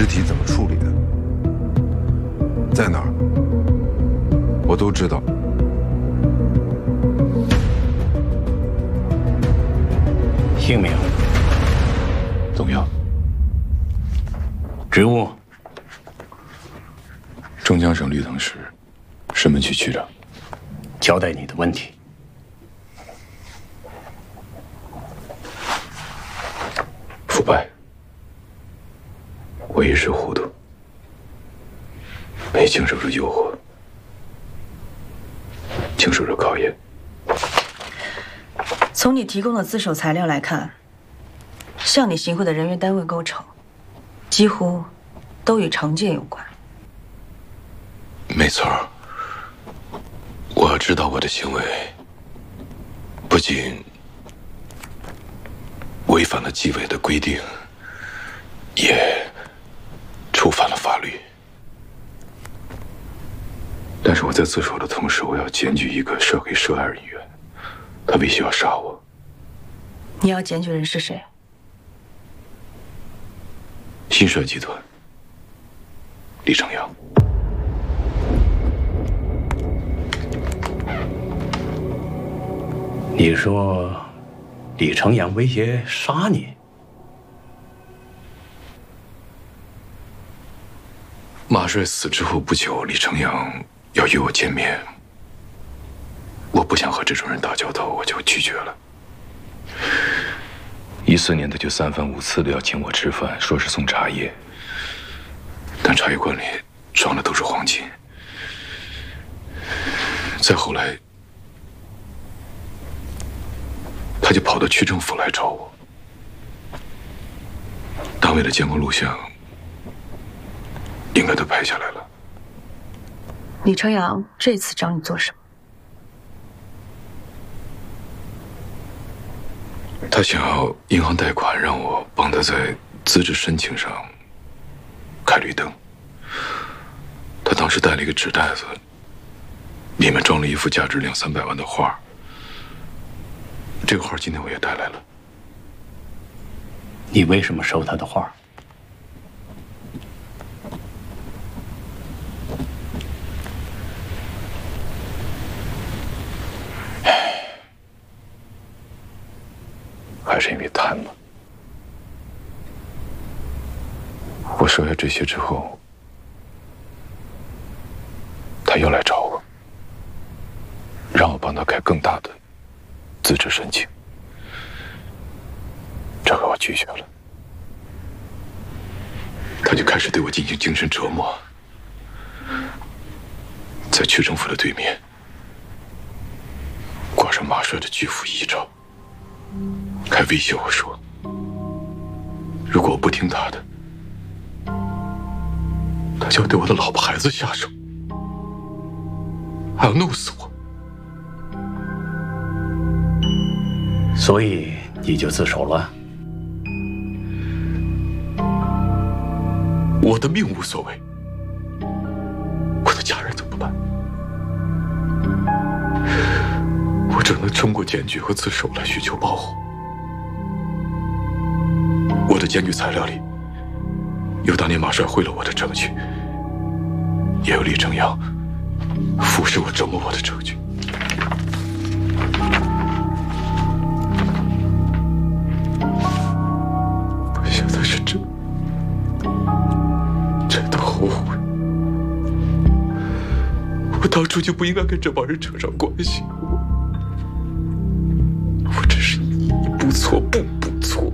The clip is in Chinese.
尸体怎么处理的，在哪儿，我都知道。 姓名、 董阳， 职务、 中江省绿藤市石门区区长。 交代你的问题。 腐败，我一时糊涂，没经受住诱惑，经受着考验。 从你提供的自首材料来看，向你行贿的人员单位构成，几乎都与程建有关。 没错儿，我知道我的行为不仅违反了纪委的规定，也触犯了法律。但是我在自首的同时，我要检举一个涉黑涉案人员，他必须要杀我。 你要检举人是谁？ 新社集团李成阳。 你说李成阳威胁杀你？ 马帅死之后不久，李成阳要约我见面，我不想和这种人打交道，我就拒绝了。14年他就3番5次的要请我吃饭，说是送茶叶，但茶叶罐里装的都是黄金。再后来，他就跑到区政府来找我，单位的监控录像应该都拍下来了。 李成阳这次找你做什么？ 他想要银行贷款，让我帮他在资质申请上开绿灯。他当时带了一个纸袋子，里面装了一幅价值200-300万的画。这个画今天我也带来了。 你为什么收他的画？ 还是因为贪嘛。我收下这些之后，他又来找我，让我帮他开更大的资质申请。这个我拒绝了。他就开始对我进行精神折磨，在区政府的对面挂上马帅的巨幅遗照，还威胁我说，如果我不听他的，他就要对我的老婆孩子下手，还要弄死我。 所以你就自首了？ 我的命无所谓，我的家人怎么办？我只能通过检举和自首来寻求保护。我的检举材料里有当年马帅贿赂我的证据，也有李成阳服侍我、折磨我的证据。我现在是真的后悔，我当初就不应该跟这帮人扯上关系，我真是一步错步步